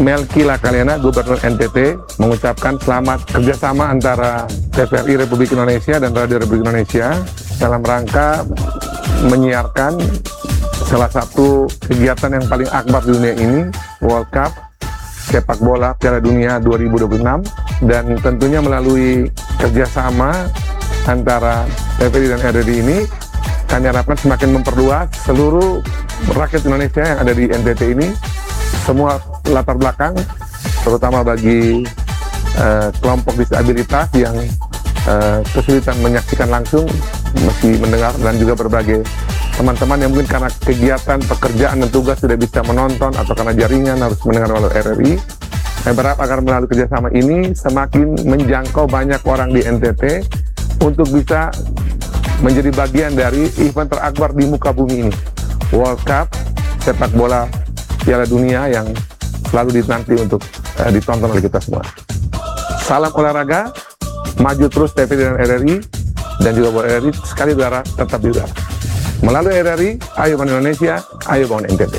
Melki Lakaliana, Gubernur NTT, mengucapkan selamat kerjasama antara TVRI Republik Indonesia dan Radio Republik Indonesia dalam rangka menyiarkan salah satu kegiatan yang paling akbar di dunia ini, World Cup sepak bola Piala Dunia 2026, dan tentunya melalui kerjasama antara TVRI dan RRI ini kami harapkan semakin memperluas seluruh rakyat Indonesia yang ada di NTT ini, semua latar belakang, terutama bagi kelompok disabilitas yang kesulitan menyaksikan langsung, meski mendengar, dan juga berbagai teman-teman yang mungkin karena kegiatan, pekerjaan, dan tugas tidak bisa menonton atau karena jaringan harus mendengar melalui RRI. Saya berharap agar melalui kerjasama ini semakin menjangkau banyak orang di NTT untuk bisa menjadi bagian dari event terakbar di muka bumi ini, World Cup sepak bola Piala Dunia yang selalu dinanti untuk ditonton oleh kita semua. Salam olahraga, maju terus TVRI dan RRI, dan juga buat RRI sekali udara tetap di udara. Melalui RRI, ayo bangun Indonesia, ayo bangun NTT.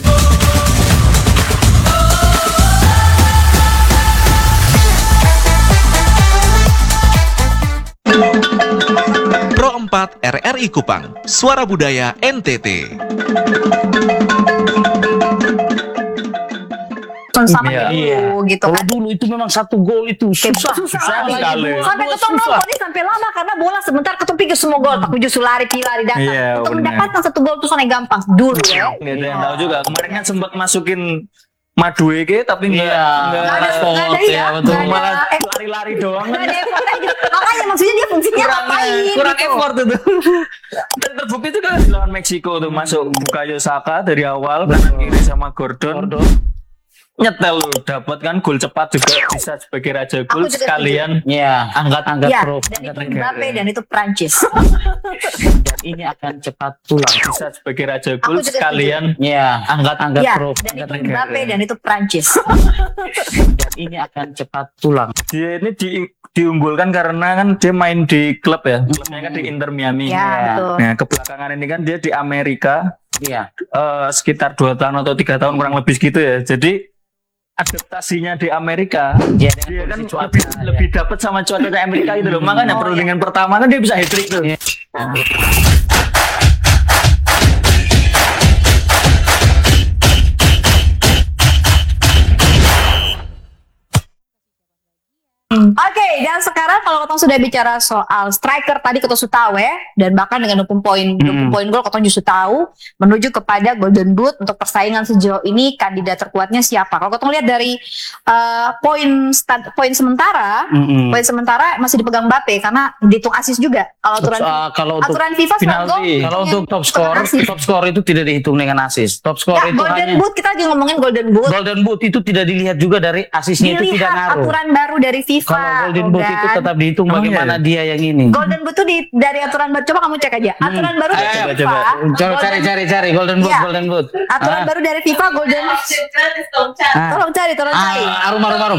Pro 4 RRI Kupang, Suara Budaya NTT. Sama dulu gitu Kalau kan. dulu itu memang satu gol itu susah sekali. Sampai ketemu nonton ini sampai lama karena bola sebentar ketemu pikir semua gol. Tapi justru lari datang. Iya, Untuk bener. mendapatkan satu gol itu sangat gampang dulu ya. Nggak ada yang tahu juga. Kemarin kan sempat masukin Madueke tapi nggak Nggak ada, iya. betul. Nggak ada Malah effort. lari-lari doang. Nggak ada effort aja. Makanya maksudnya dia fungsinya ngapain kurang gitu. effort itu. Dan terbukti itu kan lawan Meksiko tuh masuk Bukayo Saka dari awal kanan kiri sama Gordon. Nyetel lu dapat kan gol cepat juga bisa sebagai raja gol Aku juga sekalian Ya, angkat-angkat Ya, pro. dan itu Mbappe dan itu Prancis. Dan ini akan cepat pulang. bisa sebagai raja Aku gol juga sekalian Ya, angkat-angkat Ya, pro. dan itu Mbappe dan itu Prancis. Dan ini akan cepat pulang. dia ini diunggulkan karena kan dia main di klub ya, klubnya kan di Inter Miami. Ya, betul. Nah kebelakangan ini kan dia di Amerika Iya. sekitar 2 tahun atau 3 tahun kurang lebih gitu ya. Jadi adaptasinya di Amerika Ya, dia kan dengan kondisi cuaca, lebih dapat sama cuaca di Amerika gitu loh. Makanya pertandingan pertama kan dia bisa hat-trick tuh. Oke, dan sekarang kalau Kotong sudah bicara soal striker tadi Kotong sudah tahu ya, dan bahkan dengan 20 poin gol Kotong justru tahu menuju kepada Golden Boot untuk persaingan sejauh ini kandidat terkuatnya siapa. Kalau Kotong lihat dari poin sementara, poin sementara masih dipegang Mbappe karena dihitung assist juga. Kalau Kalau untuk aturan FIFA penalti. Kalau untuk top score itu tidak dihitung dengan assist. Top score Ya, itu Golden hanya Boot kita lagi ngomongin Golden Boot. Golden Boot itu tidak dilihat juga dari asisnya, itu tidak Dilihat ngaruh. aturan baru dari FIFA. Kalau Golden Boot itu Ogan. tetap dihitung bagaimana dia yang ini. Golden Boot itu dari aturan baru. Coba kamu cek aja. Aturan baru dari Coba, FIFA. Coba cari Golden Boot, Iya. Golden Boot. Aturan baru dari FIFA Golden. Tolong cari. Arum.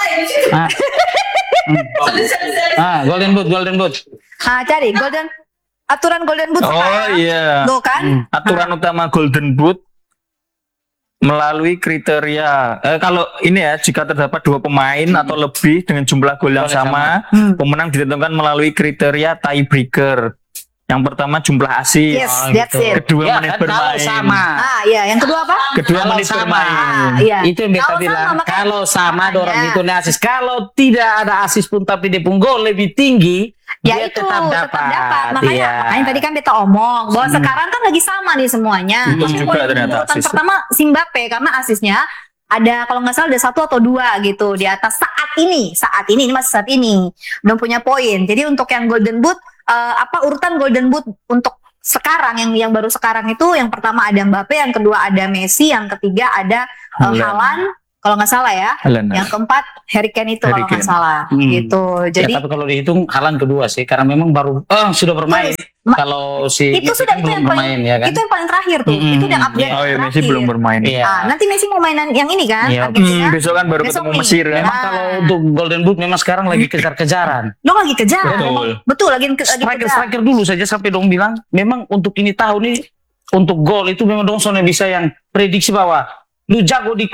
Golden Boot. Cari aturan Golden Boot. Oh sekarang. iya. Tuh kan? Aturan utama Golden Boot melalui kriteria kalau ini ya, jika terdapat 2 pemain atau lebih dengan jumlah gol yang sama, pemenang ditentukan melalui kriteria tiebreaker. Yang pertama jumlah assist, Yes, that's it. kedua Ya, menit kan, kalau bermain, sama. Iya, yang kedua apa? kedua Kalau menit sama. bermain. Iya. Itu yang beta Kalau bilang. sama, makanya- Kalau sama makanya. dorang itu asis. Kalau tidak ada asis pun tapi dia pun gol lebih tinggi, Ya dia itu tetap dapat. Makanya tadi kan beta omong bahwa sekarang kan lagi sama nih semuanya. Belum Tapi juga poin ternyata urutan asisnya. pertama si Mbappe karena asisnya ada kalau nggak salah ada 1 atau 2 gitu di atas saat ini masih saat ini belum punya poin. Jadi untuk yang Golden Boot urutan Golden Boot untuk sekarang yang baru sekarang itu yang pertama ada Mbappe, yang kedua ada Messi, yang ketiga ada Haaland kalau nggak salah ya. Haaland. Yang keempat Harry Kane itu Harry kalau nggak Kane. salah gitu. Jadi Ya, tapi kalau dihitung Haaland kedua sih karena memang baru sudah bermain. Kalau si itu Messi sudah kan itu belum yang paling bermain ya kan. itu yang paling terakhir tuh. Itu yang upgrade. Oh iya, Messi terakhir. belum bermain. Iya. Ah, nanti Messi mau mainan yang ini kan? Iya. Argentina. Besok kan baru Besok ketemu nih. Mesir kan. Memang kalau untuk Golden Boot memang sekarang lagi kejar-kejaran. Lo lagi kejar. Betul. Betul lagi kejar. Striker dulu saja sampai dong bilang memang untuk ini tahun ini untuk gol itu memang dong soalnya bisa yang prediksi bahwa lu jago di klub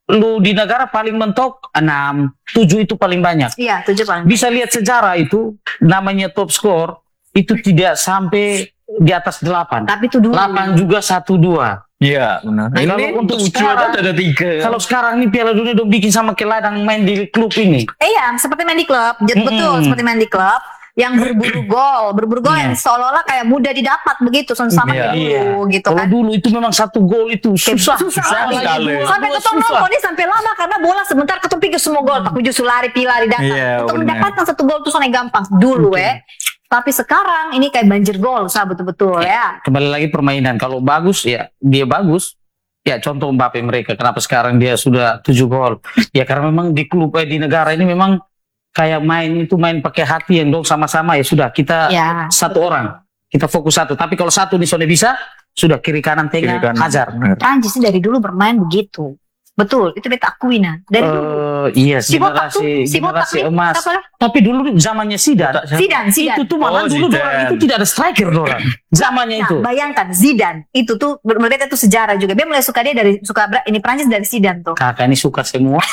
lu di negara paling mentok 6, 7 itu paling banyak. Iya, 7 paling. Bisa lihat sejarah itu namanya top skor itu tidak sampai di atas 8. Tapi itu dulu. 8 juga 1-2. Iya, benar. Nah, kalau untuk tujuh sekarang, ada 3. kalau sekarang ini Piala Dunia udah bikin sama keladang main di klub ini. Iya, seperti main di klub. Betul, seperti main di klub. Yang berburu gol yang seolah-olah kayak mudah didapat begitu sama kayak dulu gitu Kalau kan. dulu itu memang 1 gol itu susah sekali. Sampai ketemu nonton sampai lama karena bola sebentar ketemu pikir semua gol, tapi justru lari pila di datang. Iya, Untuk benar. mendapatkan 1 gol itu sangat gampang dulu Tapi sekarang ini kayak banjir gol, betul-betul ya. Kembali lagi permainan. Kalau bagus ya dia bagus. Ya contoh Mbappe mereka. Kenapa sekarang dia sudah 7 gol? Ya karena memang di klub di negara ini memang kayak main pakai hati yang dong sama-sama ya sudah kita Ya. satu orang. Kita fokus satu. Tapi kalau satu nih sudah bisa, sudah kiri kanan tengah hajar. Prancis sih dari dulu bermain begitu. Betul, itu beta akui nah. Dari dulu. Iya, Si botak tuh, si botak generasi nih, emas. apa? Tapi dulu zamannya Zidane. Zidane. Itu tuh malah dulu Zidane. dorang itu tidak ada striker dorang. Zamannya Nah, itu. bayangkan Zidane itu tuh berbeda itu sejarah juga. Dia mulai suka dia dari ini Prancis dari Zidane tuh. Kakak ini suka semua.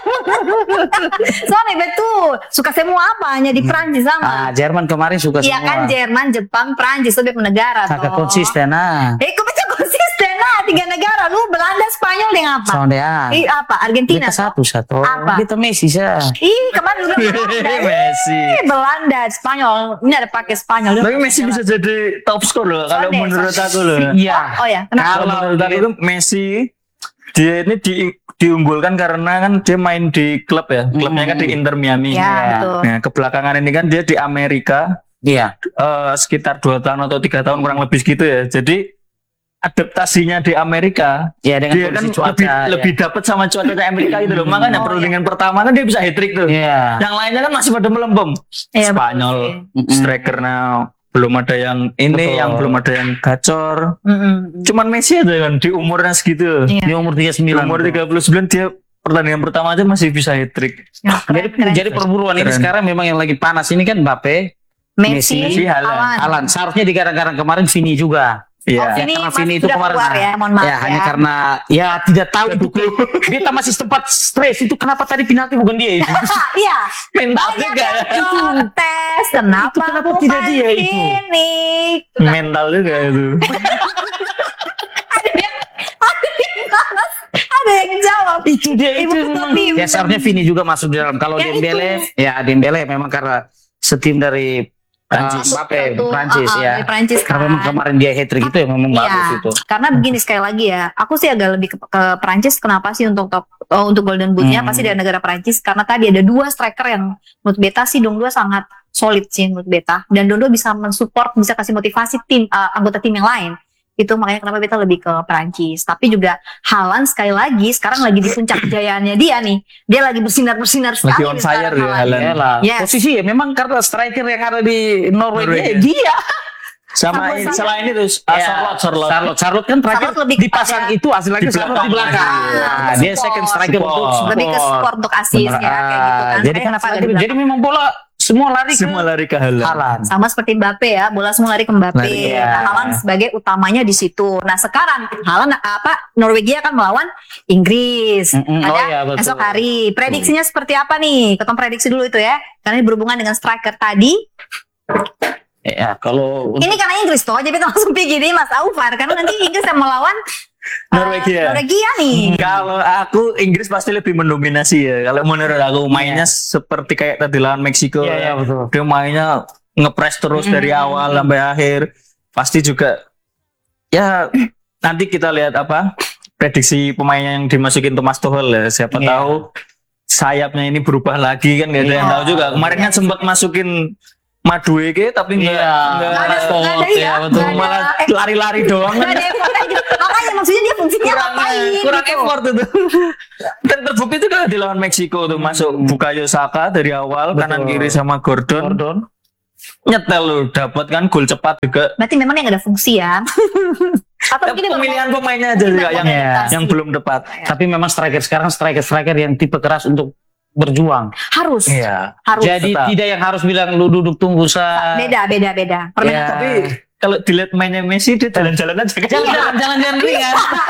Soalnya betul suka semua apa hanya di Prancis sama. Jerman kemarin suka Iya semua. kan Jerman, Jepang, Prancis lebih negara Kakak toh. konsisten Kok bisa konsisten lah 3 negara lu Belanda, Spanyol dengan apa? Sama dia. Apa? Argentina. Kita satu. Apa? Kita Messi sah. Kemarin lu bilang Belanda. Messi. Belanda, Spanyol. Ini ada pakai Spanyol. Tapi Messi bisa jadi top skor loh kalau Sonde, menurut Sonde. aku loh. Iya. Oh ya, kenapa? Kalau menurut aku tuh Messi dia ini diunggulkan karena kan dia main di klub ya. Klubnya kan di Inter Miami. Ya, betul. Nah, kebelakangan ini kan dia di Amerika Iya. sekitar 2 tahun atau 3 tahun kurang lebih segitu ya. Jadi adaptasinya di Amerika Iya dengan dia kan kondisi cuaca. lebih dapat sama cuaca Amerika itu loh. Makanya pertandingan pertama kan dia bisa hat-trick tuh. Iya. Yang lainnya kan masih pada melempem. Iya, Spanyol, betul. strikernya belum ada yang ini, Betul. yang belum ada yang gacor. Mm-mm. Cuman Messi aja kan di umurnya segitu. Iya. Di umur 39. Di umur 39 dia pertandingan pertama aja masih bisa hat-trick. Ya, keren, keren. Jadi perburuan ini Keren. sekarang memang yang lagi panas ini kan Mbappe, Messi, Messi, Haaland. Haaland. Seharusnya di gara-gara kemarin Vini juga. Iya. Oh, Ya, Vini karena masih Vini itu sudah kemarin keluar ya, mohon maaf ya, ya. hanya karena ya tidak tahu itu dia masih sempat stres itu kenapa tadi penalti bukan dia itu. Iya. Mental Banyak juga. yang protes. Kenapa? Itu kenapa bukan tidak dia itu? Ini. Mental juga itu. Ada yang jawab. Itu dia Ibu itu ketua memang. tim. Ya seharusnya Vini juga masuk di dalam. Kalau Ya, Dembele, ya Dembele memang karena setim dari Prancis. Mbappe, Satu, Prancis ya. dari Prancis Karena kan. memang kemarin dia hat-trick itu yang memang bagus Iya, itu. karena begini sekali lagi ya, aku sih agak lebih ke Prancis. Kenapa sih untuk untuk Golden Boot-nya pasti dari negara Prancis karena tadi ada 2 striker yang menurut beta sih dong 2 sangat solid sih menurut beta dan dua bisa mensupport, bisa kasih motivasi tim anggota tim yang lain. Itu makanya kenapa beta lebih ke Prancis. Tapi juga Haaland sekali lagi sekarang lagi di puncak kejayaannya dia nih. Dia lagi bersinar-bersinar sekali. Lagi on nih fire sekarang dia, Haaland. Haaland. Iyalah. Yes. Posisi ya memang karena striker yang ada di Norwegia Norwegia. dia. Sama Sama-sama. selain itu Ya, Charlotte kan terakhir Charlotte lebih dipasang kepada- itu asli lagi Di Charlotte di belakang. belakang. Ah, Nah, dia support. second striker untuk Support. Lebih ke support untuk asis ya kayak gitu kan. Jadi Makanya kan kenapa agak di striker. belakang. Jadi memang bola semua lari ke semua lari ke Haaland. Haaland. Sama seperti Mbappe ya, bola semua lari ke Mbappe. Lari, ya. Nah, Haaland sebagai utamanya di situ. Nah, sekarang Haaland Norwegia akan melawan Inggris. Mm-mm. Ada Oh, iya, betul. esok hari. Prediksinya seperti apa nih? Kita prediksi dulu itu ya. Karena ini berhubungan dengan striker tadi. Ya, kalau Ini karena Inggris toh, jadi kita langsung pergi nih Mas Aufar karena nanti Inggris yang melawan Norwegia. Norwegia nih. Kalau aku Inggris pasti lebih mendominasi ya. Kalau menurut aku mainnya seperti kayak tadi lawan Meksiko. Iya, betul. Dia mainnya ngepres terus dari awal sampai akhir. Pasti juga ya nanti kita lihat apa prediksi pemain yang dimasukin Thomas Tuchel ya. Siapa Iya. tahu sayapnya ini berubah lagi kan nggak ada yang Iya. tahu juga. Kemarin kan sempat masukin Madueke tapi Iya. nggak Nggak ada, spot, nggak ada, ya, betul. nggak ada. Malah lari-lari doang Nggak ada effort aja. Makanya maksudnya dia fungsinya ngapain? kurang gitu. effort itu. Dan terbukti itu udah di lawan Meksiko tuh masuk Bukayo Saka dari awal kanan kiri sama Gordon. Nyetel lu dapat kan gol cepat juga. Berarti memang yang ada fungsi ya. Atau mungkin dia Pemilihan bermain- pemainnya aja juga yang berorientasi. yang belum tepat. Tapi memang striker sekarang striker yang tipe keras untuk berjuang. harus. Iya. Harus. Jadi tetap. tidak yang harus bilang lu duduk tunggu Beda. Permainan Ya. Tapi kalau dilihat mainnya Messi dia jalan-jalan aja. Jalan-jalan ringan.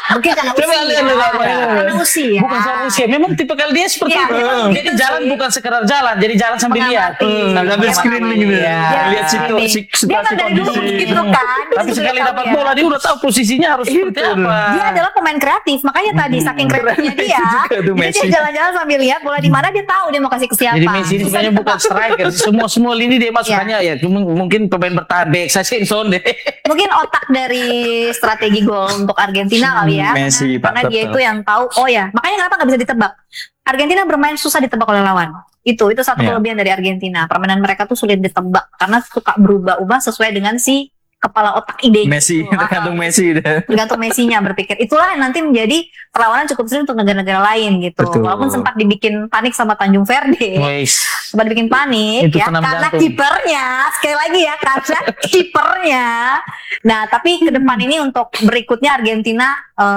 Mungkin karena Coba usia. lihat dulu apa ini. Karena usia. Bukan soal usia, memang tipe kali dia seperti Iya, itu. memang Jadi gitu jalan sih. bukan sekedar jalan, jadi jalan sambil lihat. Mengamati. Sambil Dia screening gitu. mengamati. Iya. Lihat situ, Dia situasi kan dari dulu kondisi. begitu kan. Dia Tapi juga sekali tahu dapat ya. bola dia udah tahu posisinya harus seperti apa. Dia adalah pemain kreatif, makanya tadi saking kreatifnya dia, Itu juga tuh jadi Messi. dia jalan-jalan sambil lihat bola di mana dia tahu dia mau kasih ke siapa. Jadi Messi ini sebenarnya bukan striker, semua lini dia masukkannya ya. Cuma mungkin pemain bertahan back saya Son deh. Mungkin otak dari strategi gol untuk Argentina kali ya. Messi, karena Pak, dia betul. itu yang tahu. Oh ya, makanya kenapa nggak bisa ditebak? Argentina bermain susah ditebak oleh lawan. Itu satu Iya. kelebihan dari Argentina. Permainan mereka tuh sulit ditebak karena suka berubah-ubah sesuai dengan si kepala otak ide. Messi, tergantung Messi deh. Tergantung Messi-nya berpikir. Itulah yang nanti menjadi perlawanan cukup sulit untuk negara-negara lain gitu. Betul. Walaupun sempat dibikin panik sama Tanjung Verde. Wes. Sempat bikin panik Itu ya senam karena jantung. kipernya, sekali lagi ya karena kipernya. Nah, tapi ke depan ini untuk berikutnya Argentina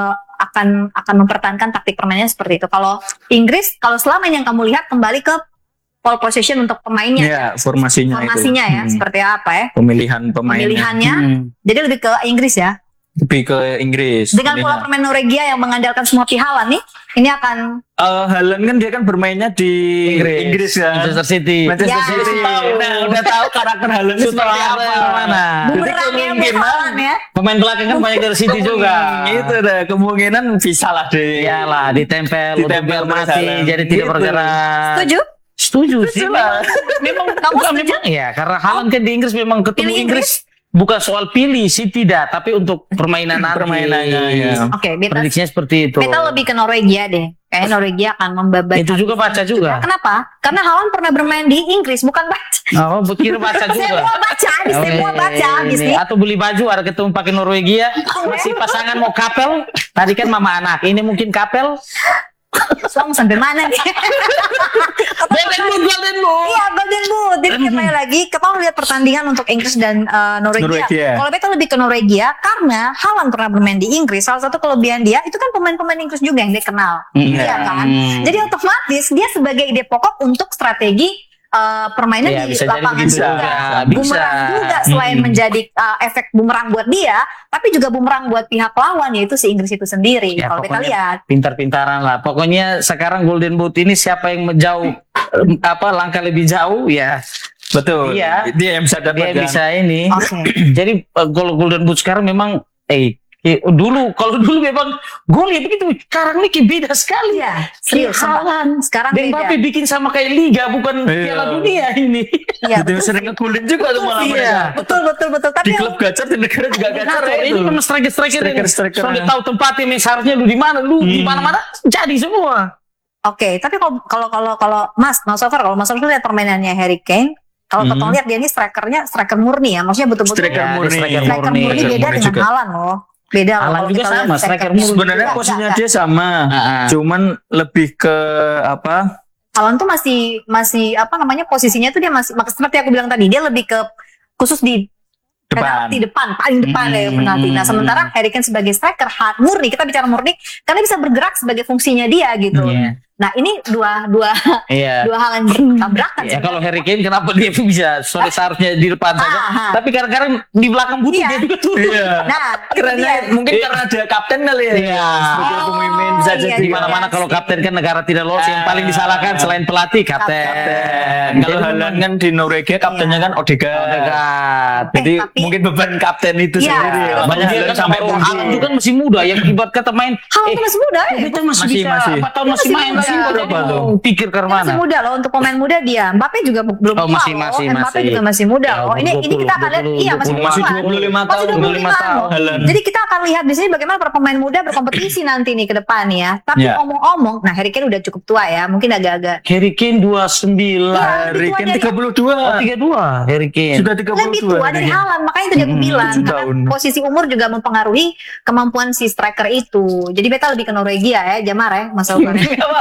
akan mempertahankan taktik permainannya seperti itu. Kalau Inggris, kalau selama ini yang kamu lihat kembali ke pole position untuk pemainnya. Iya, formasinya Formasinya itu. ya, seperti apa ya? Pemilihan pemainnya. Pemilihannya. Jadi lebih ke Inggris ya. Lebih ke Inggris. Dengan pola Pemilihan. permain Norwegia yang mengandalkan semua Haaland nih, ini akan Haaland kan dia kan bermainnya di Inggris kan. Manchester City. Manchester Ya. City. Nah, udah tahu karakter Haaland itu seperti apa. Mana? bumerang ya buat Haaland ya. Pemain belakang kan banyak dari City juga. Itu dah kemungkinan bisa lah deh. Iyalah, ditempel untuk Ditempel biar terus mati jalan. jadi tidak Gitu. bergerak. Setuju? Setuju sih. lah. Memang Kamu bukan setuju? memang ya karena Haaland kan di Inggris memang ketemu Pilih Inggris bukan soal pilih sih tidak, tapi untuk permainan nanti. Permainannya, ya. Oke, beta Prediksinya seperti itu. lebih ke Norwegia deh. Kayaknya Norwegia akan membabat. Itu juga baca juga. Kenapa? Karena Haaland pernah bermain di Inggris, bukan baca. Oh, kira baca juga. Semua baca, habis semua baca, habis Ini. nih. Atau beli baju ada ketemu pakai Norwegia, masih pasangan mau kapel. Tadi kan mama anak, ini mungkin kapel. Suang sampai mana nih? Golden Boot. Iya, Golden Boot. Jadi kembali lagi, kita mau lihat pertandingan untuk Inggris dan Norwegia. Norwegia. Kalau beta lebih ke Norwegia, karena Haaland pernah bermain di Inggris. Salah satu kelebihan dia, itu kan pemain-pemain Inggris juga yang dia kenal. Iya kan? Jadi otomatis dia sebagai ide pokok untuk strategi permainan Iya, di bisa jadi lapangan begitu. juga. Bisa. Bumerang juga selain menjadi efek bumerang buat dia, tapi juga bumerang buat pihak lawan, yaitu si Inggris itu sendiri. Ya, Kalau kita pokoknya lihat. pintar-pintaran lah. Pokoknya sekarang Golden Boot ini siapa yang menjauh langkah lebih jauh ya Betul. Iya. Dia yang bisa dapat dia kan. bisa ini. Oke. Jadi Golden Boot sekarang memang kalau dulu memang gol ya begitu. Sekarang ini kayak beda sekali. Iya, serius. sumpah. Haaland. Sekarang Dan beda. Mbappe bikin sama kayak Liga bukan Iya. Piala Dunia ini. Iya, Itu betul. sering ngegulin juga tuh malah Iya. mereka. Betul. Tapi Di klub gacor di negara juga gacor ya Ini itu. memang striker-striker yang Striker-striker. soalnya tahu tempatnya, seharusnya lu di mana, lu di mana-mana jadi semua. Oke, tapi kalau Mas Sofar, kalau Mas Sofar lihat permainannya Harry Kane, kalau kita lihat dia ini striker murni ya, maksudnya betul-betul Striker Ya, murni. striker striker murni Striker beda murni dengan juga. Haaland loh. Beda loh. Haaland kalau juga kita lihat sama, striker strikernya. murni. Sebenarnya Enggak, posisinya enggak. dia sama. Cuman lebih ke apa? Haaland tuh masih apa namanya posisinya tuh dia masih seperti aku bilang tadi, dia lebih ke khusus di Depan. penalti depan, paling depan ya penalti. Nah, sementara Harry Kane sebagai striker murni, kita bicara murni karena bisa bergerak sebagai fungsinya dia gitu. Iya. Nah, ini dua Iya. hal yang bertabrakan. Ya kalau Harry Kane kenapa dia bisa seharusnya di depan saja, tapi kadang-kadang di belakang butuh Iya. dia juga tuh. Iya. Nah, itu Karena dia. mungkin karena dia kapten kali ya. Iya. Sebagai pemimpin bisa iya, jadi. Di mana-mana kalau kapten kan negara tidak lolos, yang paling disalahkan selain pelatih kapten. Kalau Haaland kan di Norwegia kaptennya kan Odegaard. Dekat. Jadi tapi- mungkin beban kapten itu Iya. sendiri. Dia Makanya Dia Haaland kan sampai sampai Haaland itu kan masih muda, yang ibarat kata main. Haaland tuh masih muda ya. Kita masih Masih- bisa masih. 4 tahun Dia masih masih main muda. masih Berapa tuh? pikir ke Dia masih mana? muda loh, untuk pemain muda dia. Mbappe juga belum Oh, tua masih- loh. masih- Mbappe masih. juga masih muda Ya, loh. Ini 20, kita akan lihat, iya masih 20, masih muda. 25 Masih tahun. 25 tahun. Haaland. Jadi kita akan lihat di sini bagaimana para pemain muda berkompetisi nanti nih ke depan ya. Tapi Ya. ngomong-ngomong, nah Harry Kane udah cukup tua ya, mungkin agak-agak Harry Kane 29. Iya. Harry tua Kane dari- 32. 32 Harry Kane. Sudah 32. lebih tua dari Haaland, makanya itu dia aku bilang. 7 Karena tahun. posisi umur juga mempengaruhi kemampuan si striker itu. Jadi beta lebih ke Norwegia ya, Jamar ya, Mas Alvan.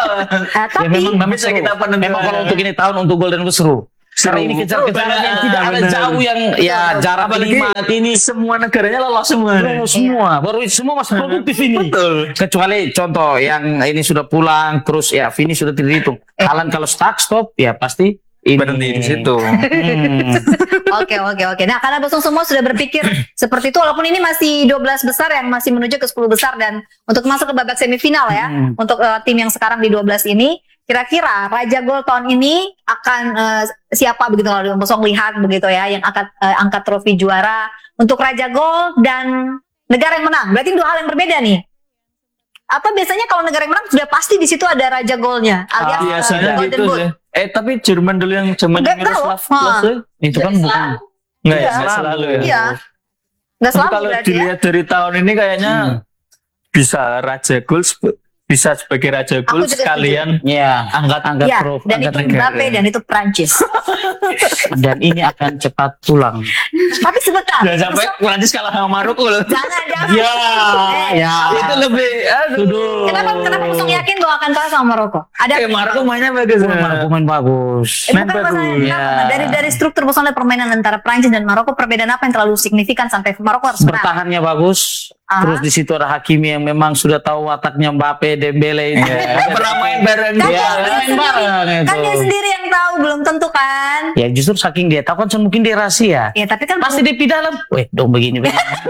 Ya, Tapi memang bisa seru. kita penentuan. Memang kalau untuk ini tahun untuk Golden Boot seru. Karena ini kejar-kejaran yang tidak ada Benar. jauh yang ya jarak Apalagi 5 ini semua negaranya lolos semua. Lolos semua, baru semua masih produktif ini. Betul. Kecuali contoh yang ini sudah pulang terus ya finish sudah tidak dihitung. Haaland kalau start stop ya pasti berhenti di situ. Oke. Nah, karena Bosong semua sudah berpikir seperti itu, walaupun ini masih 12 besar yang masih menuju ke 10 besar dan untuk masuk ke babak semifinal ya, untuk tim yang sekarang di 12 ini, kira-kira Raja Gol tahun ini akan siapa begitu kalau Bosong lihat begitu ya, yang akan angkat trofi juara untuk Raja Gol dan negara yang menang. Berarti dua hal yang berbeda nih. Apa biasanya kalau negara yang menang sudah pasti di situ ada Raja Golnya, alias Biasanya Golden gitu Boot. sih. Tapi Jerman dulu yang zaman Nggak tahu. Miroslav Klose Itu kan bukan. nggak ya, Iya. nggak selalu ya. Iya. Nggak Tapi selalu kalau berarti ya. dilihat dari tahun ini kayaknya bisa Raja Gol bisa sebagai Raja Gol juga sekalian Ya, angkat Ya, trofi, dan angkat itu negara. Mbappe dan itu Prancis. Dan ini akan cepat pulang. Tapi sebentar. dan sampai Prancis kalah sama Maroko loh. Jangan. Ya, Eh, itu lebih aduh. Kenapa Bosong yakin bahwa akan kalah sama Maroko? Ada Maroko mainnya bagus. Maroko main bagus. main bukan bagus. masalah Ya. dari struktur Bosong lihat permainan antara Prancis dan Maroko, perbedaan apa yang terlalu signifikan sampai Maroko harus menang? Bertahannya bagus. Terus di situ ada Hakimi yang memang sudah tahu wataknya Mbappe, Dembele itu. Pernah main bareng Kan dia. dia main sendiri- bareng itu. kan dia sendiri yang tahu, belum tentu kan? Ya justru saking dia tahu kan mungkin dia rahasia. Ya tapi kan Pasti dia di dalam. Weh, dong begini.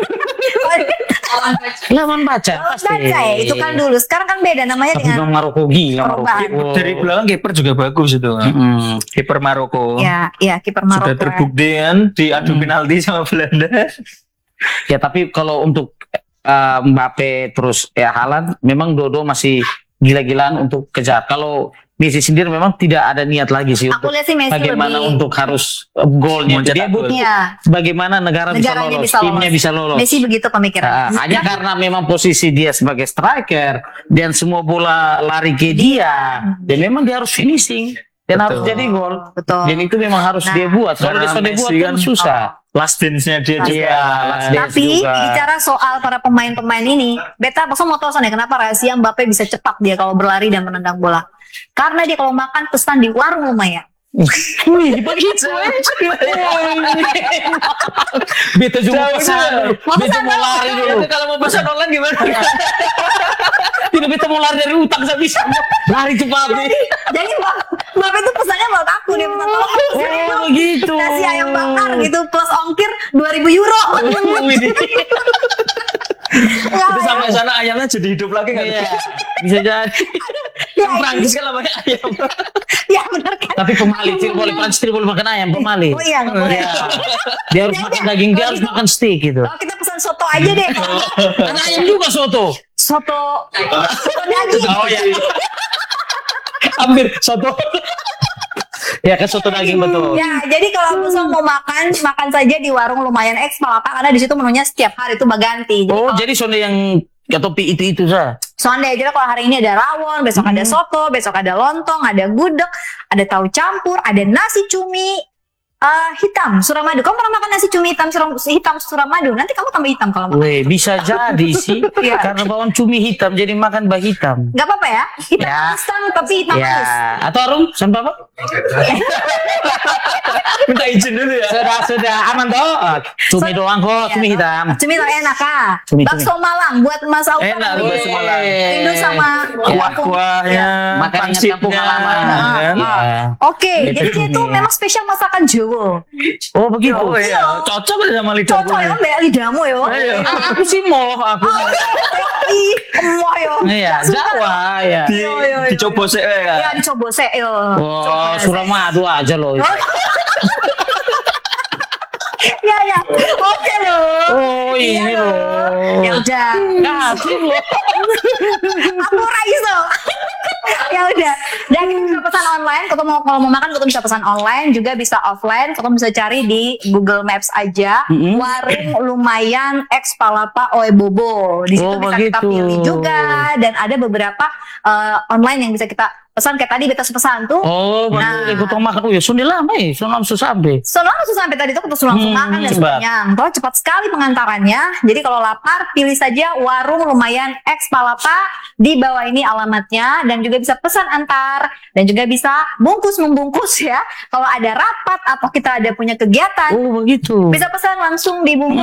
Lawan baca pasti. baca ya, itu kan dulu. Sekarang kan beda namanya Tapi dengan Bang Maroko gila Maroko. Perubahan. Dari belakang kiper juga bagus itu. Kiper Maroko. ya kiper Maroko. Sudah terbukti kan diadu penalti sama Belanda. Ya tapi kalau untuk Mbappe terus ya Haaland memang Dodo masih gila-gilaan untuk kejar. Kalau Messi sendiri memang tidak ada niat lagi sih Aku untuk lihat sih Messi bagaimana lebih untuk harus golnya. Mencetak Dia butuh gol. Iya. bagaimana negara bisa Negaranya lolos, bisa lolos. timnya bisa lolos. Messi begitu pemikiran. Hanya karena memang posisi dia sebagai striker dan semua bola lari ke dia, dan memang dia harus finishing dan Betul. harus jadi gol. Betul. Dan itu memang harus Nah, dia buat. Kalau karena dia sudah buat Messi kan kan susah. Last dance-nya dia juga. Iya, last dance. Tapi juga. bicara soal para pemain-pemain ini, Beta Bosong mau tahu soalnya kenapa rahasia Mbappe bisa cepat dia kalau berlari dan menendang bola. Karena dia kalau makan pesan di warung lumayan. Wih, begitu. Beta juga pesan. Beta mau lari dulu. Kalau mau pesan online gimana? Tidak beta mau lari dari utang saya bisa. Lari cepat nih. Jadi Mbappe itu pesannya buat aku, dia pesan tolong Oh, begitu. nasi ayam bakar gitu plus ongkir 2.000 euro. Itu sampai sana ayamnya jadi hidup lagi nggak? Iya, bisa jadi. Yang Prancis kan namanya ayam. Ya benar kan? Tapi pemali, tidak boleh Prancis tidak boleh makan ayam, pemali. Oh iya, nggak boleh. Iya. Dia harus makan daging, dia harus makan steak gitu. Oh, kita pesan soto aja deh. Ada ayam juga soto. Soto daging. Oh iya. Hampir soto. Ya kan soto daging betul. Ya, jadi kalau Bosong mau makan saja di warung lumayan X Palapa karena di situ menunya setiap hari itu berganti. Jadi Oh, kalau jadi sonde yang topi itu sah. Sonde aja kalau hari ini ada rawon, besok ada soto, besok ada lontong, ada gudeg, ada tahu campur, ada nasi cumi hitam suramadu. Kamu pernah makan nasi cumi hitam suramadu? Nanti kamu tambah hitam kalau makan. Weh, bisa jadi sih. Iya. Karena bawang cumi hitam jadi makan bah hitam. Gak apa-apa ya? Hitam Ya. instan tapi hitam manis. Ya, atau Arum, sama apa? Minta izin dulu ya. Sudah aman toh? Cumi doang kok, cumi hitam. Cumi itu enak ah. Cumi. Bakso Malang buat Mas Auka. Enak tuh bakso Weh. Malang. Rindu sama Kuah-kuahnya, Makan ingat kampung pangsitnya, halaman. kan? Ya. Oke, jadi dia itu memang spesial masakan Jawa. Oh begitu. Oh iya, cocok aja sama lidah Cocok ya mbak lidahmu yo. Ayo. Aku sih mau aku. Ih, emoh yo. Iya, Jawa ya. Dicoba sih Ya ya. dicoba sih yo. Oh, Suramadu aja loh. Ya. Oke loh. Oh, ini Iya loh. Ya udah. Kasih loh. Aku raiso. Ya udah. Dan kita bisa pesan online. Kalau mau makan, kita bisa pesan online, juga bisa offline. Kita bisa cari di Google Maps aja. Warung lumayan X Palapa Oe Bobo. Di situ Oh, bisa kita begitu. pilih juga. Dan ada beberapa online yang bisa kita pesan. Kayak tadi beta pesan tuh. Oh, Nah. baru ikut makan. Oh ya, sudah lama ya, sudah langsung sampai. Langsung sampai tadi itu langsung makan dan cepat. kenyang. Toh cepat sekali pengantarannya. Jadi kalau lapar pilih saja warung lumayan X Palapa, di bawah ini alamatnya, dan juga bisa pesan antar dan juga bisa bungkus membungkus ya. Kalau ada rapat atau kita ada punya kegiatan Oh begitu. bisa pesan langsung dibungkus.